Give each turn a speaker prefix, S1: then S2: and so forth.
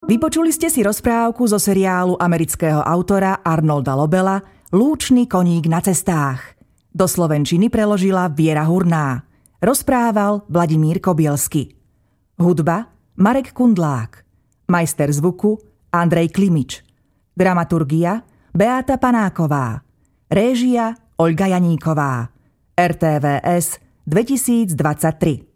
S1: Vypočuli ste si rozprávku zo seriálu amerického autora Arnolda Lobela Lúčny koník na cestách. Do slovenčiny preložila Viera Hurná. Rozprával Vladimír Kobielsky. Hudba Marek Kundlák. Majster zvuku Andrej Klimič. Dramaturgia Beáta Panáková. Réžia Olga Janíková. RTVS 2023.